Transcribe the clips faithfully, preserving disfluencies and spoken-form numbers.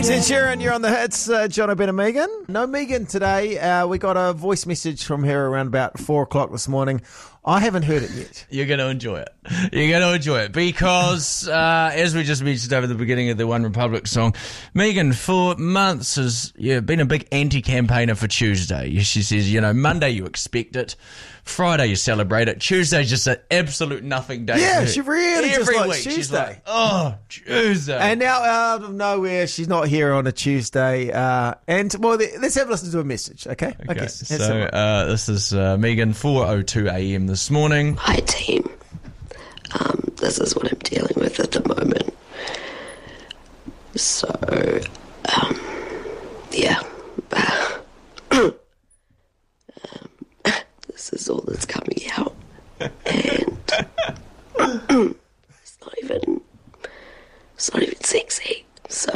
Ed Sheeran, you're on the hits. Uh, John O'Brien and Megan. No Megan today. Uh, we got a voice message from her around about four o'clock this morning. I haven't heard it yet. You're going to enjoy it. You're going to enjoy it because, uh, as we just mentioned over the beginning of the One Republic song, Megan, for months, has yeah, been a big anti-campaigner for Tuesday. She says, you know, Monday you expect it, Friday you celebrate it, Tuesday's just an absolute nothing day. Yeah, she really just Every likes week Tuesday. she's like, oh, Tuesday. And now, out of nowhere, she's not here on a Tuesday. Uh, and, well, let's have a listen to a message, okay? Okay, okay so uh, this is uh, Megan, four oh two a.m. this morning. Hi, team. Um, this is what I'm dealing with at the moment. So, um, yeah. um, this is all that's coming out. And it's not even, it's not even sexy. So,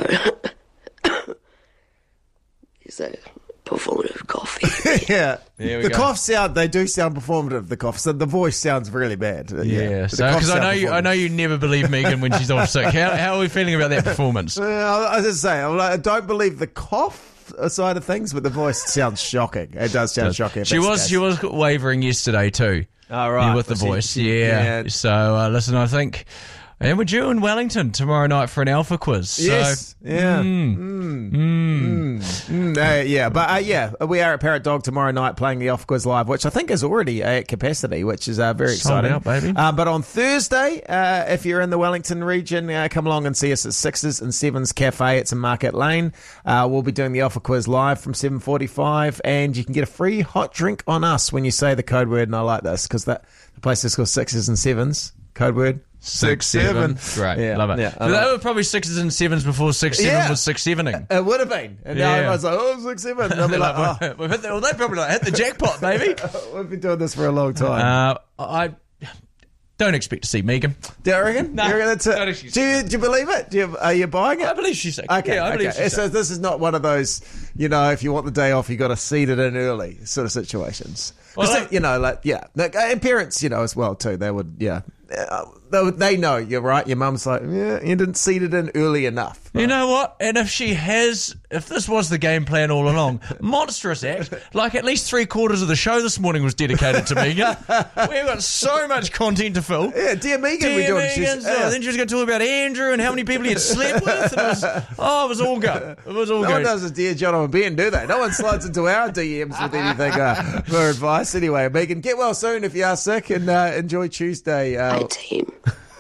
there's a performative cough. yeah. There we the go. coughs sound, they do sound performative, the coughs. So the voice sounds really bad. Uh, Yeah, yeah. so because I know you, I know you never believe Megan when she's off sick. How, how are we feeling about that performance? Well, I was just saying, I'm like, I don't believe the cough side of things, but the voice sounds shocking. It does sound shocking. if She that's the was case. she was wavering yesterday too. Oh, right. Yeah, with the Well, she- voice, she- yeah. yeah. So uh, listen, I think, and we're due in Wellington tomorrow night for an alpha quiz. So, Yes. Yeah. mm, Mm. mm. Mm, uh, yeah, but uh, yeah, we are at Parrot Dog tomorrow night playing the Off Quiz Live, which I think is already at capacity, which is uh, very Sold exciting. out, baby. Uh, but on Thursday, uh, if you're in the Wellington region, uh, come along and see us at Sixes and Sevens Cafe. It's in Market Lane. Uh, we'll be doing the Offer Quiz Live from seven forty-five, and you can get a free hot drink on us when you say the code word. And I like this because that the place is called Sixes and Sevens. Code word. Six, seven. Great. Yeah, Love it. yeah, I So like they were probably sixes and sevens before six, seven Yeah. was six, sevening. It would have been. And now Yeah. everyone's like, oh, six, seven. And I'll be like, oh, We've hit the, well, they probably like hit the jackpot, baby. we've been doing this for a long time. Uh, I don't expect to see Megan. Do you reckon? No, you reckon that's it? don't actually- Do you, do you believe it? Do you, are you buying it? I believe she's sick. Okay, yeah, I believe okay. she's So sick. this is not one of those, you know, if you want the day off, you got to seed it in early sort of situations. 'Cause Well, they- like- you know, like yeah, like, and parents, you know, as well too. They would, yeah, uh, they, would- they know you're right. Your mum's like, yeah, you didn't seed it in early enough. You know what? And if she has, if this was the game plan all along, monstrous act. Like at least three quarters of the show this morning was dedicated to Megan. We've got so much content to fill. Yeah, dear Megan, we're Dear doing. Megan, she's- so yeah. then she was going to talk about Andrew and how many people he had slept with. And it was, oh, it was all go. It was all No go. one does a Dear John and Ben, do they? No one slides into our D Ms with anything uh, for advice. Anyway, Megan, get well soon if you are sick, and uh, enjoy Tuesday. Hi, Uh, team.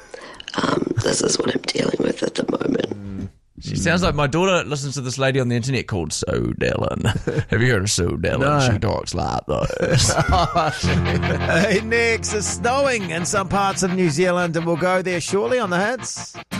Um, this is what I'm dealing with at the moment. She sounds like my daughter listens to this lady on the internet called So Dellen. Have you heard of So Dellen? No. She talks like this. Hey, next, it's snowing in some parts of New Zealand, and we'll go there shortly on the hits.